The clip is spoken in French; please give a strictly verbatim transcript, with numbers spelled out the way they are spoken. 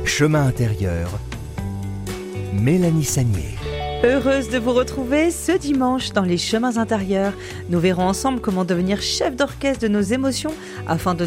Chemin intérieur, Mélanie Sagnier. Heureuse de vous retrouver ce dimanche dans les chemins intérieurs. Nous verrons ensemble comment devenir chef d'orchestre de nos émotions afin de